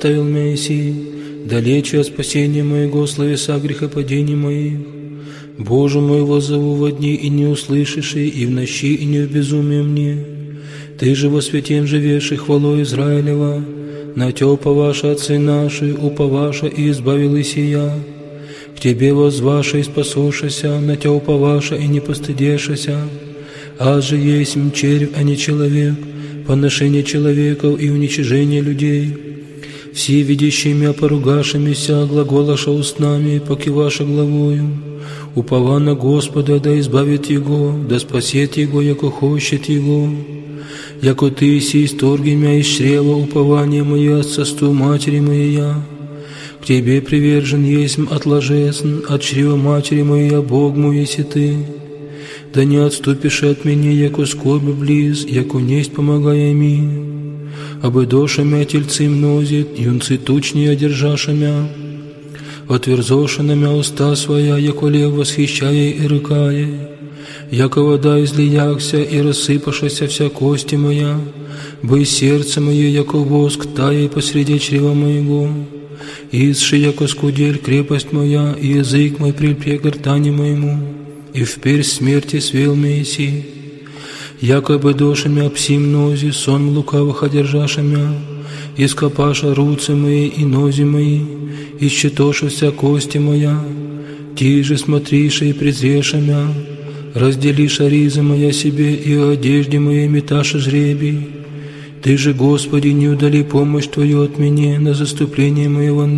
оставил Моисей, далече от спасения моего, словеса грехопадений моих. Боже мой, воззову во дни, и не услышишь, и в ночи, и не в безумии мне. Ты же во святем живеший хвалой Израилева, на Тя уповаша отцы наши, уповаша и избавил Исия. К Тебе воззваша и спасошася, на Тя уповаша и не постыдешася. Аз же есть червь, а не человек, поношение человеков и уничижение людей. Все видящие меня поругашимися, глаголаша устнами, покиваша главою. Упова на Господа, да избавит Его, да спасет Его, яко хочет Его. Яко Ты си исторги меня из чрева, упование мое от состу матери моей. К Тебе привержен есть отложесн, от чрева матери моей, Бог мой, еси Ты. Да не отступишь от меня, яко скорби близ, яко несть помогая ми. Обыдоша мя тельцы мнозит, юнцы тучнее одержаша мя. Отверзоша на мя уста своя, яко лев восхищая и рыкая. Яко вода излиякся и рассыпашася вся кости моя. Бый сердце мое, яко воск, тая посреди чрева моего. Изши, яко скудель, крепость моя, и язык мой прильпе гортани моему. И вперь смерти свел Моисей. Яко быдоша мя пси мнози, сон лукавых одержаша мя. Ископаша руцы мои и нози мои, исчетоша вся кости моя. Ти же смотриша и презреша мя, разделиша ризы моя себе, и о одежде моей меташа жребий. Ты же, Господи, не удали помощь Твою от меня на заступление моего.